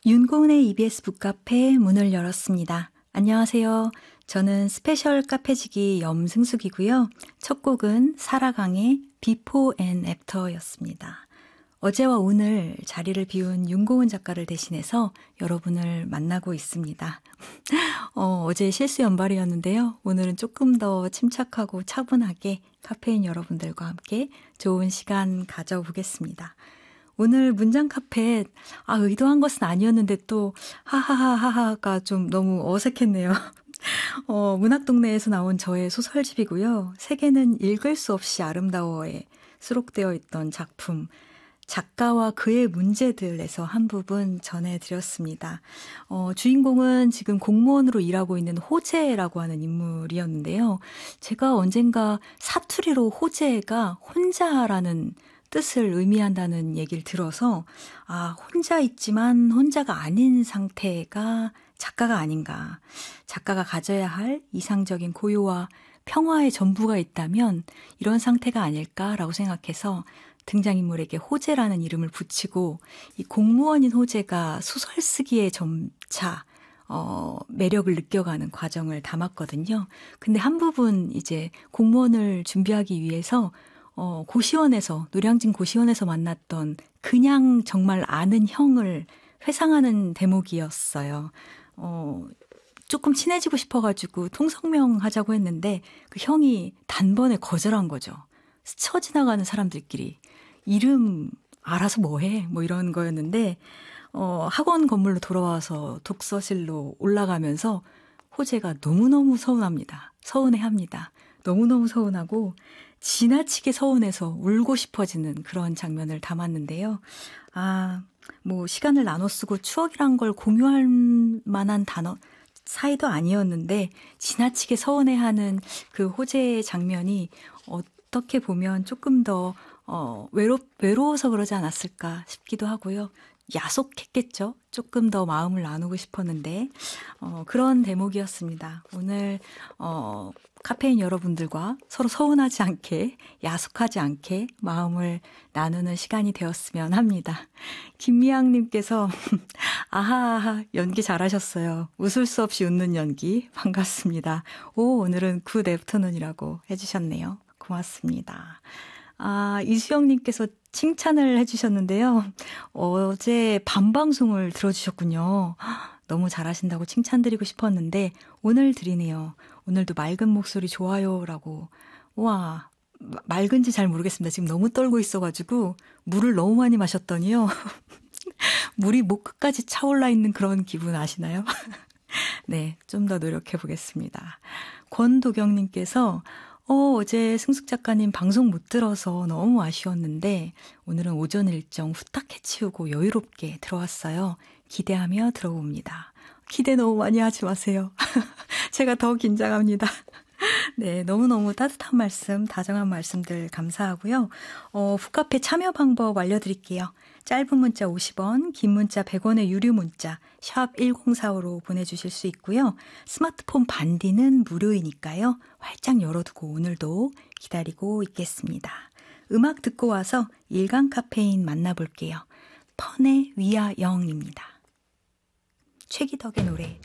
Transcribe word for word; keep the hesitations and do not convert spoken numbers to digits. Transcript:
윤고은의 이비에스 북카페 문을 열었습니다. 안녕하세요. 저는 스페셜 카페지기 염승숙이고요. 첫 곡은 사라강의 Before and After였습니다. 어제와 오늘 자리를 비운 윤고은 작가를 대신해서 여러분을 만나고 있습니다. 어, 어제 실수 연발이었는데요. 오늘은 조금 더 침착하고 차분하게 카페인 여러분들과 함께 좋은 시간 가져보겠습니다. 오늘 문장 카페, 아, 의도한 것은 아니었는데 또, 하하하하가 좀 너무 어색했네요. 어, 문학동네에서 나온 저의 소설집이고요. 세계는 읽을 수 없이 아름다워에 수록되어 있던 작품, 작가와 그의 문제들에서 한 부분 전해드렸습니다. 어, 주인공은 지금 공무원으로 일하고 있는 호재라고 하는 인물이었는데요. 제가 언젠가 사투리로 호재가 혼자라는 뜻을 의미한다는 얘기를 들어서 아, 혼자 있지만 혼자가 아닌 상태가 작가가 아닌가. 작가가 가져야 할 이상적인 고요와 평화의 전부가 있다면 이런 상태가 아닐까라고 생각해서 등장인물에게 호재라는 이름을 붙이고 이 공무원인 호재가 소설 쓰기에 점차 어, 매력을 느껴가는 과정을 담았거든요. 근데 한 부분 이제 공무원을 준비하기 위해서 어, 고시원에서, 노량진 고시원에서 만났던 그냥 정말 아는 형을 회상하는 대목이었어요. 어, 조금 친해지고 싶어가지고 통성명 하자고 했는데 그 형이 단번에 거절한 거죠. 스쳐 지나가는 사람들끼리. 이름 알아서 뭐해? 뭐 이런 거였는데 어, 학원 건물로 돌아와서 독서실로 올라가면서 호재가 너무너무 서운합니다. 서운해합니다. 너무너무 서운하고 지나치게 서운해서 울고 싶어지는 그런 장면을 담았는데요. 아, 뭐 시간을 나눠 쓰고 추억이란 걸 공유할 만한 단어 사이도 아니었는데 지나치게 서운해하는 그 호재의 장면이 어떻게 보면 조금 더 어, 외로, 외로워서 그러지 않았을까 싶기도 하고요. 야속했겠죠. 조금 더 마음을 나누고 싶었는데 어, 그런 대목이었습니다. 오늘 어, 카페인 여러분들과 서로 서운하지 않게 야속하지 않게 마음을 나누는 시간이 되었으면 합니다. 김미향님께서 아하아하 연기 잘하셨어요. 웃을 수 없이 웃는 연기 반갑습니다. 오 오늘은 굿 애프터눈이라고 해주셨네요. 고맙습니다. 아, 이수영님께서 칭찬을 해주셨는데요. 어제 밤방송을 들어주셨군요. 너무 잘하신다고 칭찬드리고 싶었는데 오늘 드리네요. 오늘도 맑은 목소리 좋아요라고. 와, 맑은지 잘 모르겠습니다. 지금 너무 떨고 있어가지고 물을 너무 많이 마셨더니요. 물이 목 끝까지 차올라 있는 그런 기분 아시나요? 네, 좀 더 노력해 보겠습니다. 권도경님께서 어, 어제 승숙 작가님 방송 못 들어서 너무 아쉬웠는데 오늘은 오전 일정 후딱 해치우고 여유롭게 들어왔어요. 기대하며 들어봅니다. 기대 너무 많이 하지 마세요. 제가 더 긴장합니다. 네, 너무너무 따뜻한 말씀, 다정한 말씀들 감사하고요. 어, 북카페 참여 방법 알려드릴게요. 짧은 문자 오십 원, 긴 문자 백 원의 유료 문자 샵 일공사오로 보내주실 수 있고요. 스마트폰 반디는 무료이니까요. 활짝 열어두고 오늘도 기다리고 있겠습니다. 음악 듣고 와서 일간 카페인 만나볼게요. 펀의 위아영입니다. 최기덕의 노래